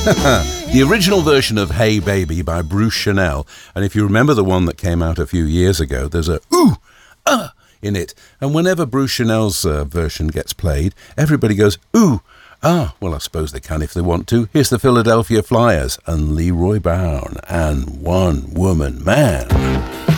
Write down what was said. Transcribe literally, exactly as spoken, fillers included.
The original version of Hey Baby by Bruce Chanel, and if you remember the one that came out a few years ago, there's a ooh, uh in it, and whenever Bruce Chanel's uh, version gets played, everybody goes ooh, ah, well I suppose they can if they want to. Here's the Philadelphia Flyers and Leroy Brown and One Woman Man.